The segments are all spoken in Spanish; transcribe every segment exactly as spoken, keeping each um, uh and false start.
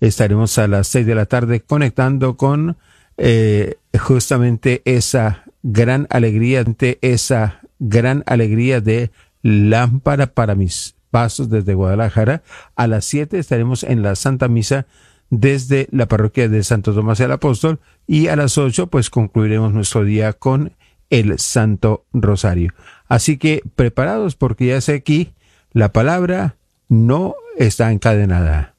estaremos a las seis de la tarde conectando con eh, justamente esa gran alegría, esa gran alegría de Lámpara para mis pasos desde Guadalajara. A las siete estaremos en la Santa Misa desde la parroquia de Santo Tomás el Apóstol, y a las ocho pues concluiremos nuestro día con el Santo Rosario. Así que preparados, porque ya sé aquí la palabra no está encadenada.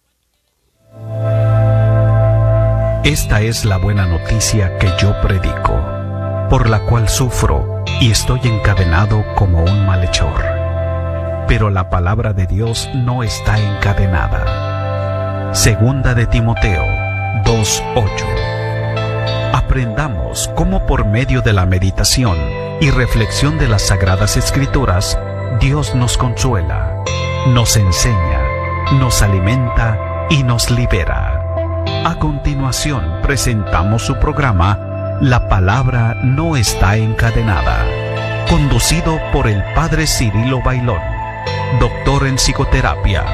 Esta es la buena noticia que yo predico, por la cual sufro y estoy encadenado como un malhechor. Pero la palabra de Dios no está encadenada. Segunda de Timoteo dos ocho. Aprendamos cómo por medio de la meditación y reflexión de las Sagradas Escrituras, Dios nos consuela, nos enseña, nos alimenta y nos libera. A continuación presentamos su programa La Palabra No Está Encadenada, conducido por el Padre Cirilo Bailón, doctor en psicoterapia.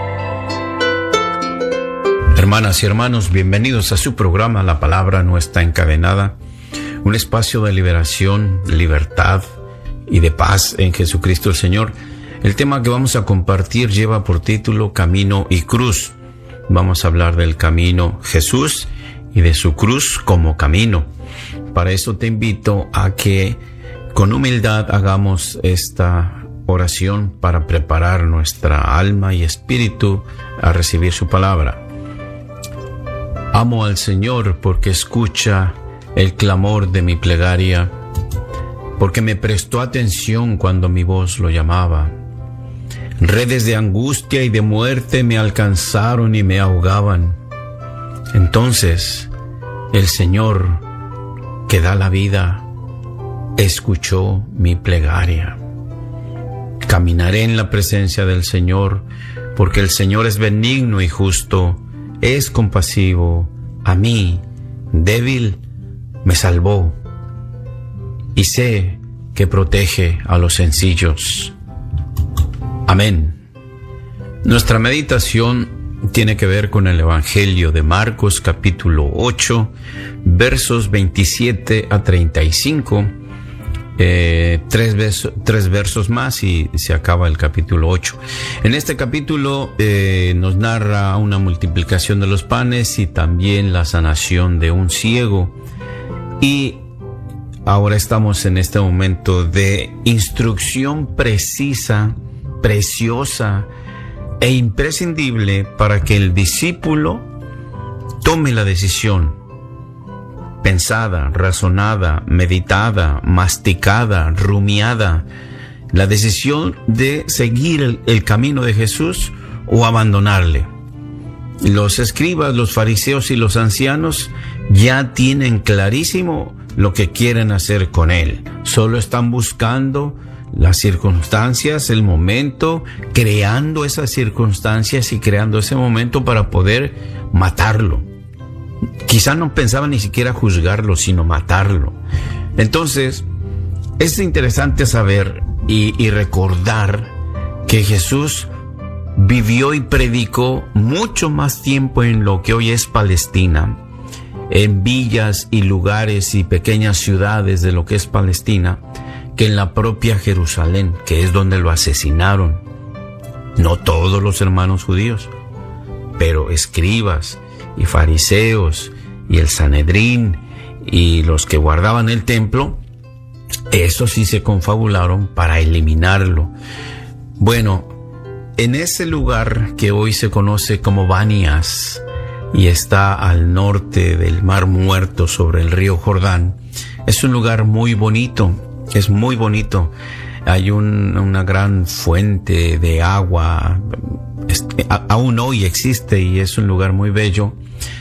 Hermanas y hermanos, bienvenidos a su programa La Palabra No Está Encadenada, un espacio de liberación, libertad y de paz en Jesucristo el Señor. El tema que vamos a compartir lleva por título Camino y Cruz. Vamos a hablar del camino Jesús y de su cruz como camino. Para eso te invito a que con humildad hagamos esta oración para preparar nuestra alma y espíritu a recibir su palabra. Amo al Señor porque escucha el clamor de mi plegaria, porque me prestó atención cuando mi voz lo llamaba. Redes de angustia y de muerte me alcanzaron y me ahogaban. Entonces el Señor, que da la vida, escuchó mi plegaria. Caminaré en la presencia del Señor, porque el Señor es benigno y justo, es compasivo. A mí, débil, me salvó, y sé que protege a los sencillos. Amén. Nuestra meditación tiene que ver con el Evangelio de Marcos, capítulo ocho, versos veintisiete a treinta y cinco. Eh, tres, verso, tres versos más y se acaba el capítulo ocho. En este capítulo eh, nos narra una multiplicación de los panes y también la sanación de un ciego. Y ahora estamos en este momento de instrucción precisa, preciosa e imprescindible para que el discípulo tome la decisión pensada, razonada, meditada, masticada, rumiada, la decisión de seguir el, el camino de Jesús o abandonarle. Los escribas, los fariseos y los ancianos ya tienen clarísimo lo que quieren hacer con él. Solo están buscando las circunstancias, el momento, creando esas circunstancias y creando ese momento para poder matarlo. Quizá no pensaban ni siquiera juzgarlo, sino matarlo. Entonces, es interesante saber y, y recordar que Jesús vivió y predicó mucho más tiempo en lo que hoy es Palestina, en villas y lugares y pequeñas ciudades de lo que es Palestina, que en la propia Jerusalén, que es donde lo asesinaron. No todos los hermanos judíos, pero escribas y fariseos y el Sanedrín y los que guardaban el templo, esos sí se confabularon para eliminarlo. Bueno, en ese lugar que hoy se conoce como Banias y está al norte del Mar Muerto sobre el río Jordán, es un lugar muy bonito, es muy bonito. Hay un, una gran fuente de agua, este, a, aún hoy existe y es un lugar muy bello.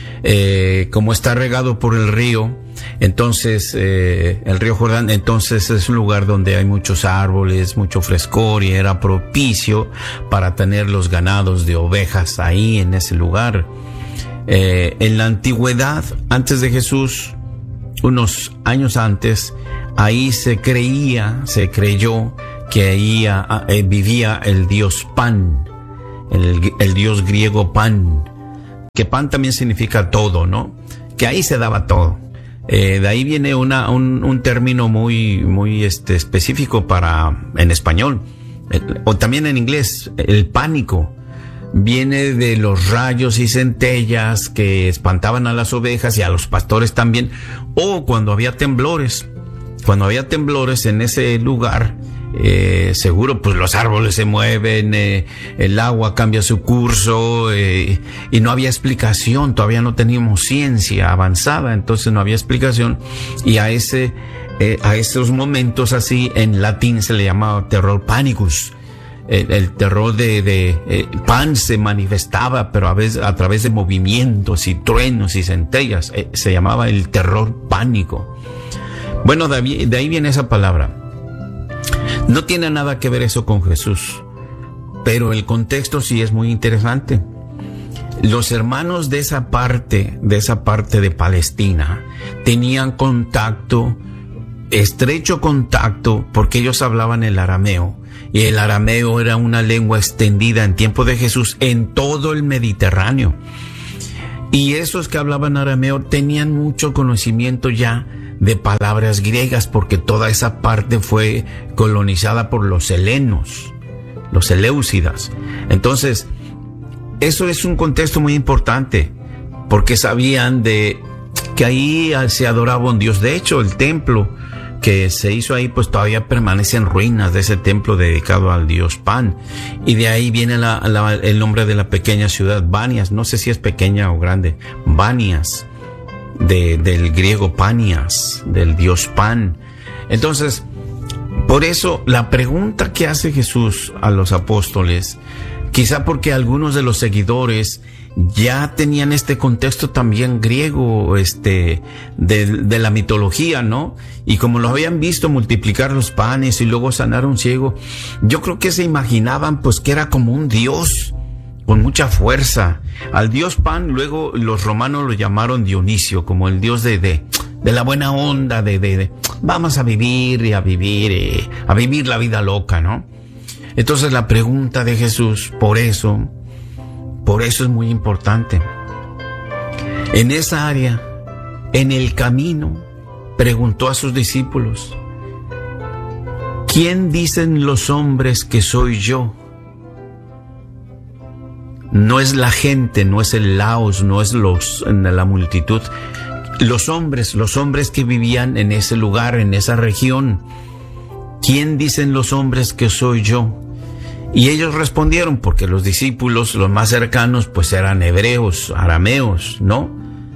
Eh, como está regado por el río, entonces eh, el río Jordán, entonces es un lugar donde hay muchos árboles, mucho frescor, y era propicio para tener los ganados de ovejas ahí en ese lugar. Eh, en la antigüedad, antes de Jesús, unos años antes, ahí se creía, se creyó que ahí eh, vivía el dios Pan, el, el dios griego Pan. que pan también significa todo, ¿no? Que ahí se daba todo. Eh, de ahí viene una, un, un término muy, muy este, específico para, en español, el, o también en inglés, el pánico. Viene de los rayos y centellas que espantaban a las ovejas y a los pastores también, o cuando había temblores. Cuando había temblores en ese lugar, eh, seguro pues los árboles se mueven, eh, el agua cambia su curso, eh, y no había explicación, todavía no teníamos ciencia avanzada, entonces no había explicación, y a ese, eh, a esos momentos así, en latín se le llamaba terror panicus. El, el terror de, de eh, pan se manifestaba, pero a veces a través de movimientos y truenos y centellas, eh, se llamaba el terror pánico. Bueno, de ahí, de ahí viene esa palabra. No tiene nada que ver eso con Jesús, pero el contexto sí es muy interesante. Los hermanos de esa parte, de esa parte de Palestina, tenían contacto, estrecho contacto, porque ellos hablaban el arameo. Y el arameo era una lengua extendida en tiempo de Jesús en todo el Mediterráneo. Y esos que hablaban arameo tenían mucho conocimiento ya de palabras griegas, porque toda esa parte fue colonizada por los helenos, los eleusidas. Entonces, eso es un contexto muy importante, porque sabían de que ahí se adoraba un Dios. De hecho, el templo que se hizo ahí, pues todavía permanecen ruinas de ese templo dedicado al dios Pan. Y de ahí viene la, la, el nombre de la pequeña ciudad, Banias. No sé si es pequeña o grande. Banias, de, del griego Panias, del dios Pan. Entonces, por eso la pregunta que hace Jesús a los apóstoles, quizá porque algunos de los seguidores ya tenían este contexto también griego, este, de, de la mitología, ¿no? Y como lo habían visto multiplicar los panes y luego sanar a un ciego, yo creo que se imaginaban pues que era como un dios con mucha fuerza. Al dios Pan luego los romanos lo llamaron Dionisio, como el dios de, de, de la buena onda, de, de, de vamos a vivir y a vivir, eh, a vivir la vida loca, ¿no? Entonces la pregunta de Jesús, por eso, por eso es muy importante. En esa área, en el camino, preguntó a sus discípulos, ¿quién dicen los hombres que soy yo? No es la gente, no es el laos, no es los, la multitud. Los hombres, los hombres que vivían en ese lugar, en esa región. ¿Quién dicen los hombres que soy yo? Y ellos respondieron, porque los discípulos, los más cercanos, pues eran hebreos, arameos, ¿no?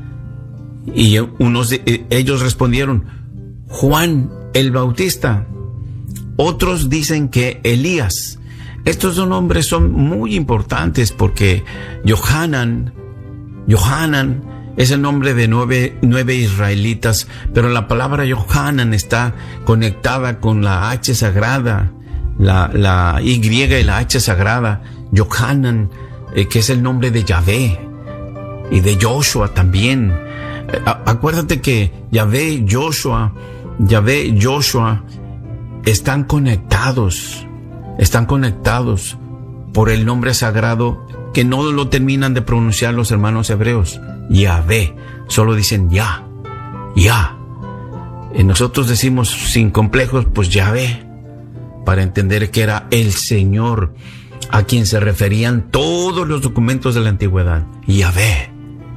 Y unos de, ellos respondieron, Juan el Bautista. Otros dicen que Elías. Estos dos nombres son muy importantes porque Johanan, Johanan es el nombre de nueve, nueve israelitas, pero la palabra Johanan está conectada con la H sagrada, la, la Y y la H sagrada, Johanan, eh, que es el nombre de Yahvé y de Joshua también. Eh, acuérdate que Yahvé, Joshua, Yahvé, Joshua están conectados. Están conectados por el nombre sagrado que no lo terminan de pronunciar los hermanos hebreos. Yahvé, solo dicen Ya, Ya. Y nosotros decimos sin complejos, pues Yahvé, para entender que era el Señor a quien se referían todos los documentos de la antigüedad. Yahvé.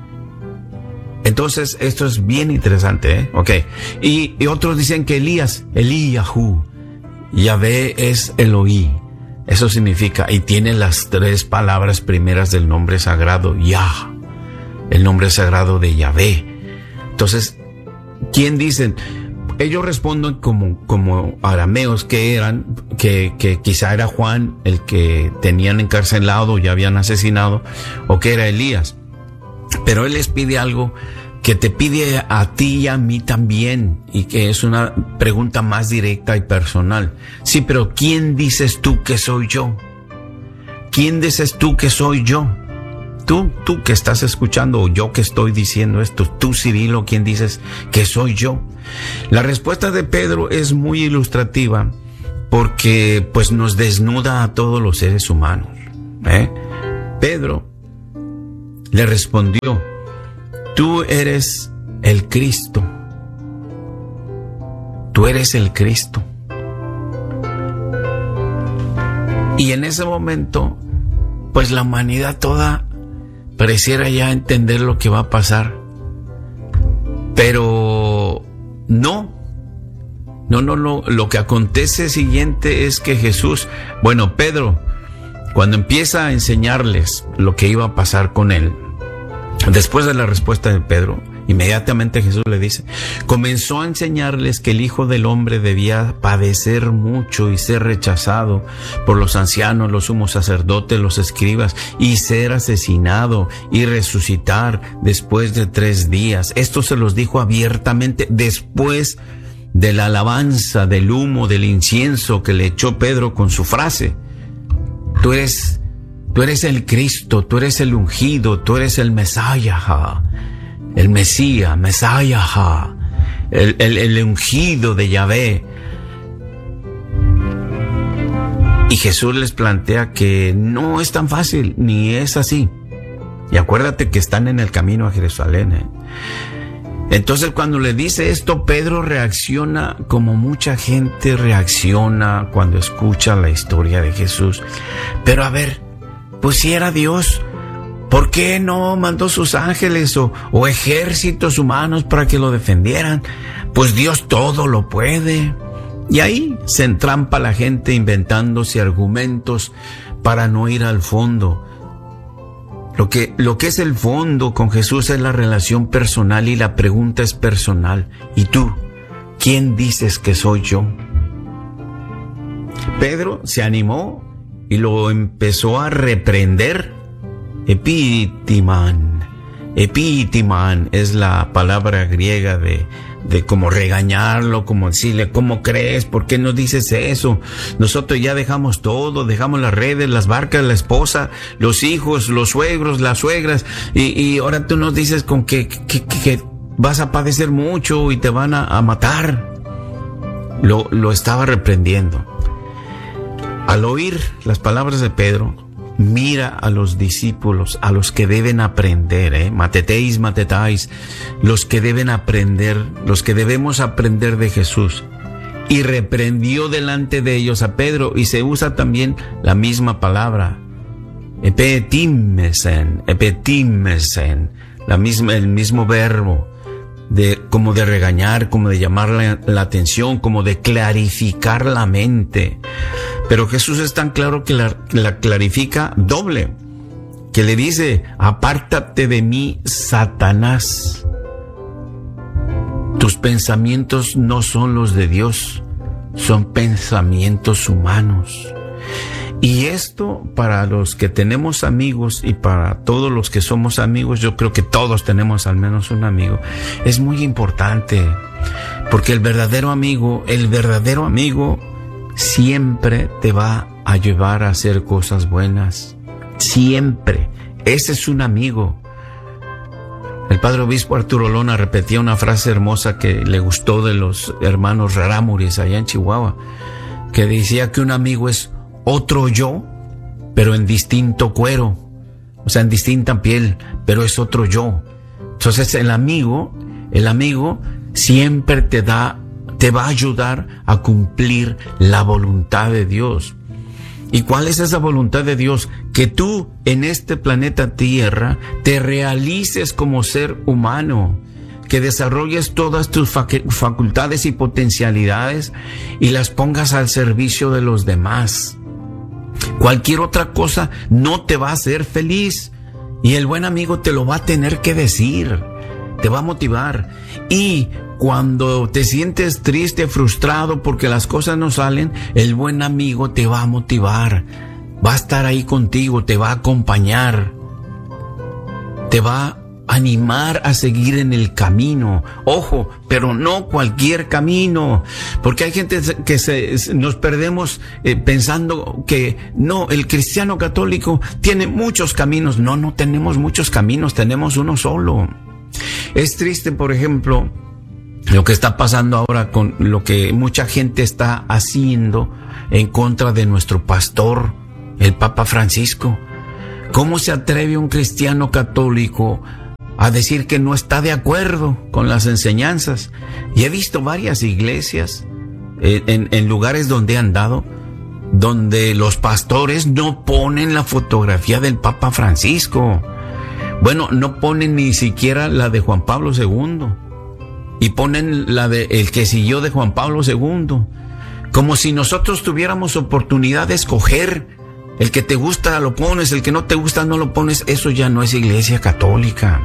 Entonces, esto es bien interesante, ¿eh? Ok. Y, y otros dicen que Elías, Eliyahu. Yahvé es Eloí, eso significa, y tiene las tres palabras primeras del nombre sagrado, Yah, el nombre sagrado de Yahvé. Entonces, ¿quién dicen? Ellos responden como, como arameos que eran, que, que quizá era Juan el que tenían encarcelado, ya habían asesinado, o que era Elías. Pero él les pide algo que te pide a ti y a mí también, y que es una pregunta más directa y personal. Sí, pero ¿quién dices tú que soy yo? ¿Quién dices tú que soy yo? Tú, tú que estás escuchando, o yo que estoy diciendo esto, tú, Cirilo, ¿quién dices que soy yo? La respuesta de Pedro es muy ilustrativa, porque pues nos desnuda a todos los seres humanos, ¿eh? Pedro le respondió: tú eres el Cristo. Tú eres el Cristo. Y en ese momento, pues la humanidad toda pareciera ya entender lo que va a pasar. Pero no, no, no, no. Lo que acontece siguiente es que Jesús, bueno, Pedro, cuando empieza a enseñarles lo que iba a pasar con él, después de la respuesta de Pedro, inmediatamente Jesús le dice, comenzó a enseñarles que el Hijo del Hombre debía padecer mucho y ser rechazado por los ancianos, los sumos sacerdotes, los escribas, y ser asesinado y resucitar después de tres días. Esto se los dijo abiertamente después de la alabanza, del humo, del incienso que le echó Pedro con su frase: tú eres, tú eres el Cristo, tú eres el ungido, tú eres el Mesías. El Mesías, Mesías, el, el, el ungido de Yahvé. Y Jesús les plantea que no es tan fácil, ni es así. Y acuérdate que están en el camino a Jerusalén, ¿eh? Entonces, cuando le dice esto, Pedro reacciona como mucha gente reacciona cuando escucha la historia de Jesús. Pero a ver, pues si era Dios, ¿por qué no mandó sus ángeles o, o ejércitos humanos para que lo defendieran? Pues Dios todo lo puede. Y ahí se entrampa la gente inventándose argumentos para no ir al fondo. Lo que, lo que es el fondo con Jesús es la relación personal, y la pregunta es personal. ¿Y tú? ¿Quién dices que soy yo? Pedro se animó y lo empezó a reprender. Epítiman, epítiman es la palabra griega de, de como regañarlo, como decirle, ¿cómo crees? ¿Por qué no dices eso? Nosotros ya dejamos todo, dejamos las redes, las barcas, la esposa, los hijos, los suegros, las suegras, y, y ahora tú nos dices con que, que, que vas a padecer mucho y te van a, a matar. Lo, lo estaba reprendiendo. Al oír las palabras de Pedro, mira a los discípulos, a los que deben aprender, ¿eh? Matetéis, matetáis, los que deben aprender, los que debemos aprender de Jesús. Y reprendió delante de ellos a Pedro, y se usa también la misma palabra, epetimesen, epetimesen, la misma, el mismo verbo, de, como de regañar, como de llamar la, la atención, como de clarificar la mente. Pero Jesús es tan claro que la, la clarifica doble, que le dice: apártate de mí, Satanás. Tus pensamientos no son los de Dios, son pensamientos humanos. Y esto, para los que tenemos amigos y para todos los que somos amigos, yo creo que todos tenemos al menos un amigo, es muy importante, porque el verdadero amigo, el verdadero amigo siempre te va a llevar a hacer cosas buenas. Siempre. Ese es un amigo. El padre obispo Arturo Lona repetía una frase hermosa que le gustó de los hermanos Rarámuris allá en Chihuahua, que decía que un amigo es otro yo, pero en distinto cuero, o sea, en distinta piel, pero es otro yo. Entonces el amigo, el amigo siempre te da, te va a ayudar a cumplir la voluntad de Dios. ¿Y cuál es esa voluntad de Dios? Que tú en este planeta Tierra te realices como ser humano, que desarrolles todas tus facultades y potencialidades y las pongas al servicio de los demás. Cualquier otra cosa no te va a hacer feliz, y el buen amigo te lo va a tener que decir, te va a motivar. Y cuando te sientes triste, frustrado porque las cosas no salen, el buen amigo te va a motivar, va a estar ahí contigo, te va a acompañar, te va a animar a seguir en el camino. Ojo, pero no cualquier camino, porque hay gente que se, nos perdemos eh, pensando que no, el cristiano católico tiene muchos caminos. No, no tenemos muchos caminos, tenemos uno solo. Es triste, por ejemplo, lo que está pasando ahora con lo que mucha gente está haciendo en contra de nuestro pastor, el Papa Francisco. ¿Cómo se atreve un cristiano católico a decir que no está de acuerdo con las enseñanzas? Y he visto varias iglesias en, en, en lugares donde he andado, donde los pastores no ponen la fotografía del Papa Francisco. Bueno, no ponen ni siquiera la de Juan Pablo segundo. Y ponen la de el que siguió de Juan Pablo segundo. Como si nosotros tuviéramos oportunidad de escoger. El que te gusta lo pones, el que no te gusta no lo pones. Eso ya no es iglesia católica.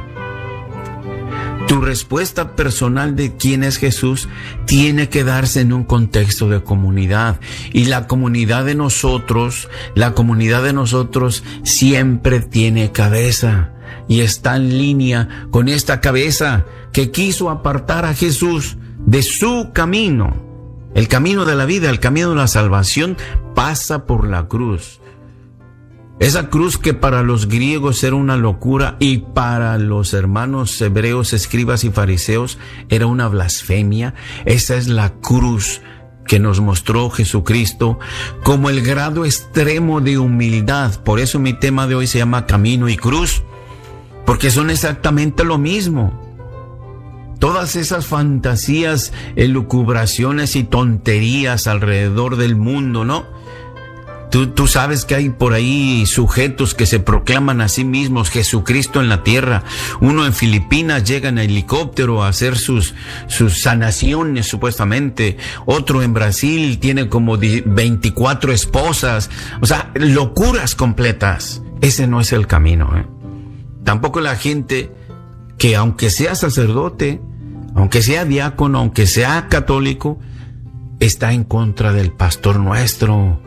Tu respuesta personal de quién es Jesús tiene que darse en un contexto de comunidad. Y la comunidad de nosotros, la comunidad de nosotros siempre tiene cabeza. Y está en línea con esta cabeza que quiso apartar a Jesús de su camino. El camino de la vida, el camino de la salvación pasa por la cruz. Esa cruz que para los griegos era una locura y para los hermanos hebreos, escribas y fariseos era una blasfemia. Esa es la cruz que nos mostró Jesucristo como el grado extremo de humildad. Por eso mi tema de hoy se llama Camino y Cruz, porque son exactamente lo mismo. Todas esas fantasías, elucubraciones y tonterías alrededor del mundo, ¿no? Tú, tú sabes que hay por ahí sujetos que se proclaman a sí mismos Jesucristo en la tierra. Uno en Filipinas llega en helicóptero a hacer sus, sus sanaciones supuestamente. Otro en Brasil tiene como veinticuatro esposas. O sea, locuras completas. Ese no es el camino, ¿eh? Tampoco la gente que aunque sea sacerdote, aunque sea diácono, aunque sea católico, está en contra del pastor nuestro.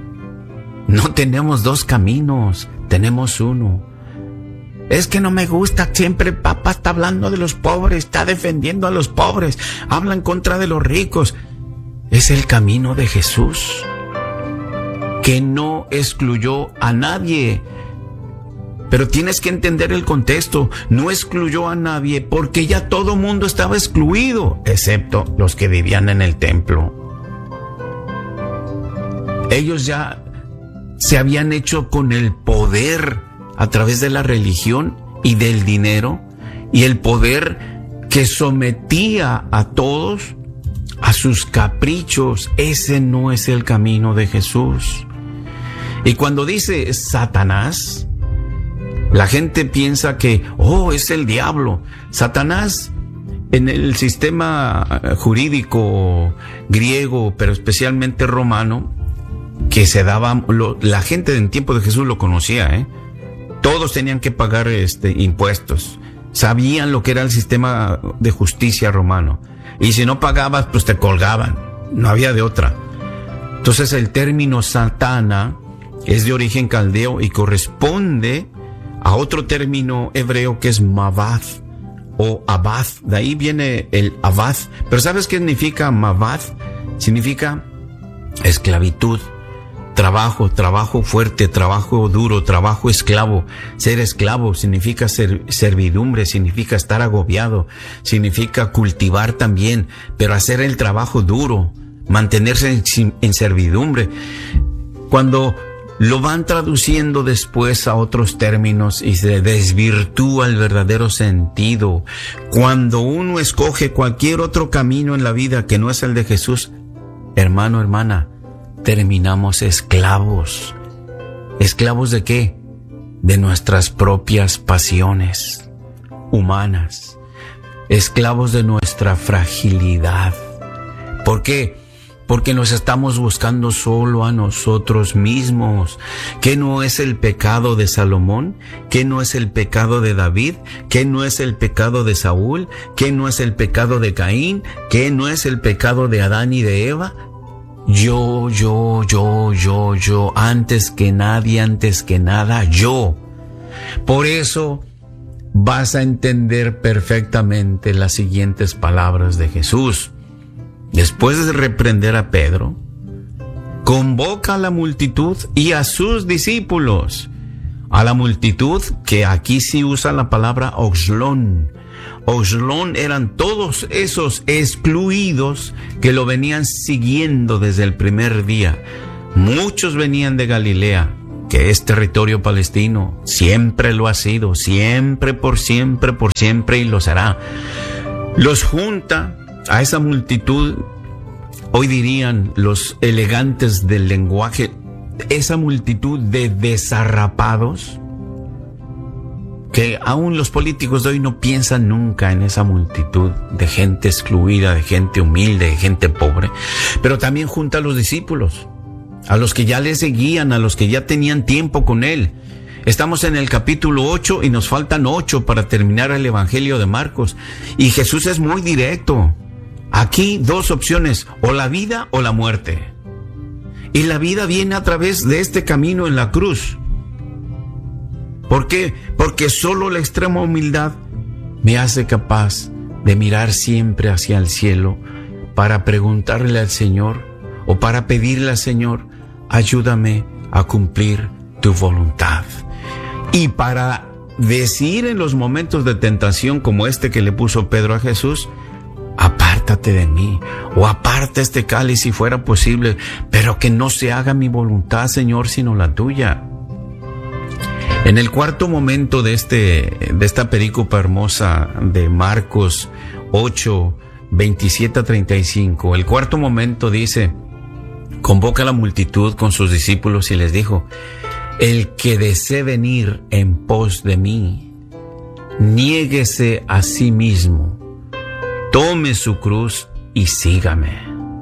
No tenemos dos caminos, tenemos uno. Es que no me gusta, siempre el Papa está hablando de los pobres, está defendiendo a los pobres, habla en contra de los ricos. Es el camino de Jesús, que no excluyó a nadie. Pero tienes que entender el contexto. No excluyó a nadie porque ya todo mundo estaba excluido, excepto los que vivían en el templo. Ellos ya se habían hecho con el poder a través de la religión y del dinero, y el poder que sometía a todos a sus caprichos. Ese no es el camino de Jesús. Y cuando dice Satanás, la gente piensa que, oh, es el diablo. Satanás, en el sistema jurídico griego, pero especialmente romano, que se daba, lo, la gente en tiempo de Jesús lo conocía, ¿eh? Todos tenían que pagar este, impuestos. Sabían lo que era el sistema de justicia romano. Y si no pagabas, pues te colgaban. No había de otra. Entonces el término Satana es de origen caldeo y corresponde a otro término hebreo que es Mavath o Abath. De ahí viene el Abath. Pero ¿sabes qué significa Mavath? Significa esclavitud. Trabajo, trabajo fuerte, trabajo duro, trabajo esclavo. Ser esclavo significa ser, servidumbre, significa estar agobiado, significa cultivar también, pero hacer el trabajo duro, mantenerse en, en servidumbre. Cuando lo van traduciendo después a otros términos y se desvirtúa el verdadero sentido. Cuando uno escoge cualquier otro camino en la vida que no es el de Jesús, hermano, hermana, terminamos esclavos. ¿Esclavos de qué? De nuestras propias pasiones humanas. Esclavos de nuestra fragilidad. ¿Por qué? Porque nos estamos buscando solo a nosotros mismos. ¿Qué no es el pecado de Salomón? ¿Qué no es el pecado de David? ¿Qué no es el pecado de Saúl? ¿Qué no es el pecado de Caín? ¿Qué no es el pecado de Adán y de Eva? Yo, yo, yo, yo, yo, antes que nadie, antes que nada, yo. Por eso vas a entender perfectamente las siguientes palabras de Jesús. Después de reprender a Pedro, convoca a la multitud y a sus discípulos. A la multitud, que aquí sí usa la palabra oxlón. Oxlón eran todos esos excluidos que lo venían siguiendo desde el primer día. Muchos venían de Galilea, que es territorio palestino, siempre lo ha sido, siempre, por siempre, por siempre, y lo será. Los junta a esa multitud, hoy dirían los elegantes del lenguaje, esa multitud de desarrapados, que aún los políticos de hoy no piensan nunca en esa multitud de gente excluida, de gente humilde, de gente pobre, pero también junta a los discípulos, a los que ya le seguían, a los que ya tenían tiempo con él. Estamos en el capítulo ocho y nos faltan ocho para terminar el Evangelio de Marcos. Y Jesús es muy directo. Aquí dos opciones, o la vida o la muerte. Y la vida viene a través de este camino en la cruz. ¿Por qué? Porque solo la extrema humildad me hace capaz de mirar siempre hacia el cielo para preguntarle al Señor o para pedirle al Señor, ayúdame a cumplir tu voluntad. Y para decir en los momentos de tentación como este que le puso Pedro a Jesús, apártate de mí, o aparta este cáliz si fuera posible, pero que no se haga mi voluntad, Señor, sino la tuya. En el cuarto momento de, este, de esta perícopa hermosa de Marcos ocho, veintisiete a treinta y cinco, el cuarto momento dice, convoca a la multitud con sus discípulos y les dijo, el que desee venir en pos de mí, niéguese a sí mismo, tome su cruz y sígame.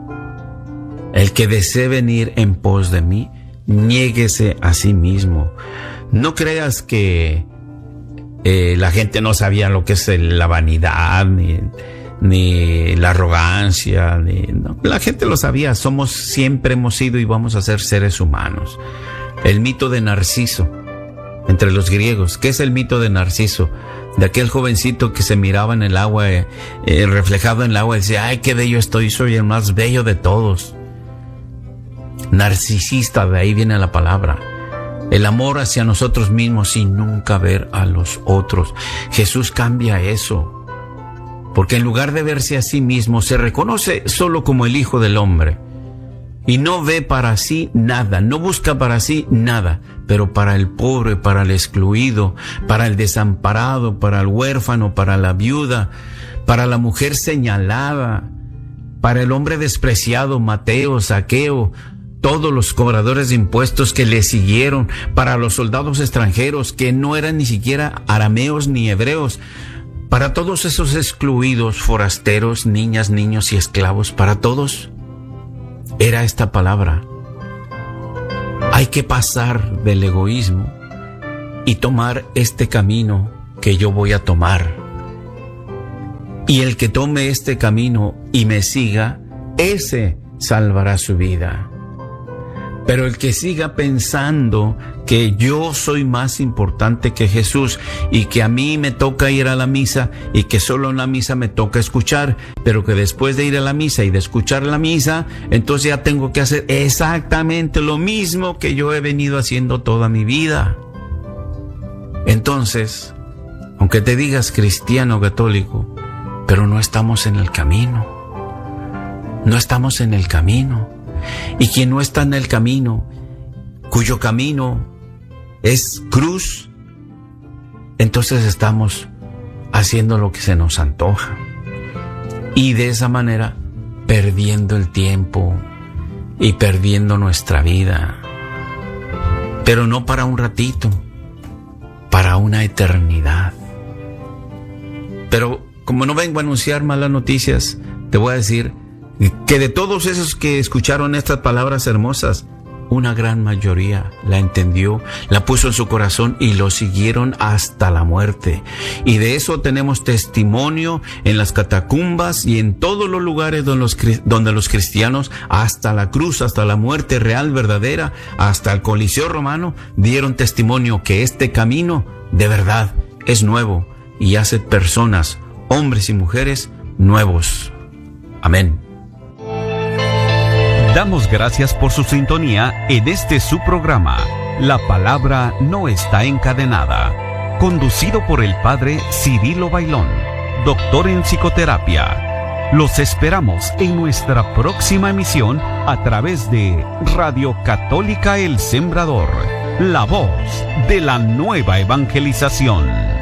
El que desee venir en pos de mí, niéguese a sí mismo. No creas que eh, la gente no sabía lo que es la vanidad, ni, ni la arrogancia, ni, no. La gente lo sabía. Somos, siempre hemos sido y vamos a ser seres humanos. El mito de Narciso, entre los griegos. ¿Qué es el mito de Narciso? De aquel jovencito que se miraba en el agua, eh, eh, reflejado en el agua, y decía, ay, qué bello estoy, soy el más bello de todos. Narcisista, de ahí viene la palabra. El amor hacia nosotros mismos sin nunca ver a los otros. Jesús cambia eso, porque en lugar de verse a sí mismo, se reconoce solo como el Hijo del Hombre. Y no ve para sí nada, no busca para sí nada, pero para el pobre, para el excluido, para el desamparado, para el huérfano, para la viuda, para la mujer señalada, para el hombre despreciado, Mateo, Zaqueo, todos los cobradores de impuestos que le siguieron, para los soldados extranjeros que no eran ni siquiera arameos ni hebreos, para todos esos excluidos, forasteros, niñas, niños y esclavos, para todos era esta palabra. Hay que pasar del egoísmo y tomar este camino que yo voy a tomar. Y el que tome este camino y me siga, ese salvará su vida. Pero el que siga pensando que yo soy más importante que Jesús y que a mí me toca ir a la misa y que solo en la misa me toca escuchar, pero que después de ir a la misa y de escuchar la misa, entonces ya tengo que hacer exactamente lo mismo que yo he venido haciendo toda mi vida. Entonces, aunque te digas cristiano católico, pero no estamos en el camino. No estamos en el camino. Y quien no está en el camino, cuyo camino es cruz, entonces estamos haciendo lo que se nos antoja. Y de esa manera, perdiendo el tiempo y perdiendo nuestra vida. Pero no para un ratito, para una eternidad. Pero como no vengo a anunciar malas noticias, te voy a decir que de todos esos que escucharon estas palabras hermosas, una gran mayoría la entendió, la puso en su corazón y lo siguieron hasta la muerte. Y de eso tenemos testimonio en las catacumbas y en todos los lugares donde los, donde los cristianos, hasta la cruz, hasta la muerte real, verdadera, hasta el Coliseo Romano, dieron testimonio que este camino de verdad es nuevo y hace personas, hombres y mujeres, nuevos. Amén. Damos gracias por su sintonía en este su programa, La Palabra No Está Encadenada, conducido por el Padre Cirilo Bailón, doctor en psicoterapia. Los esperamos en nuestra próxima emisión a través de Radio Católica El Sembrador. la voz de la nueva evangelización.